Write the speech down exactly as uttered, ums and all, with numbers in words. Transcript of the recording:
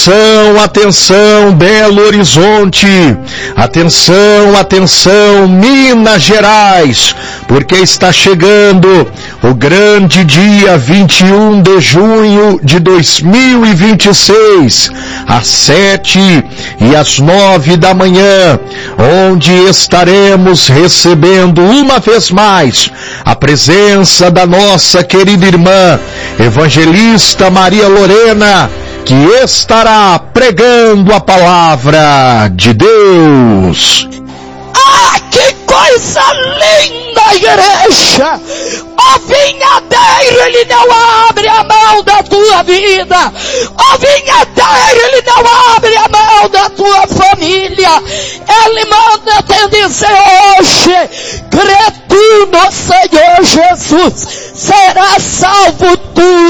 Atenção, atenção, Belo Horizonte, atenção, atenção, Minas Gerais, porque está chegando o grande dia vinte e um de junho de dois mil e vinte e seis, às sete e às nove da manhã, onde estaremos recebendo uma vez mais a presença da nossa querida irmã, evangelista Maria Lorena, que estará pregando a palavra de Deus. Ah, que coisa linda, igreja! O vinhadeiro, ele não abre a mão da tua vida. O vinhadeiro, ele não abre a mão da tua família. Ele manda te dizer hoje, crê tu no Senhor Jesus, será salvo tu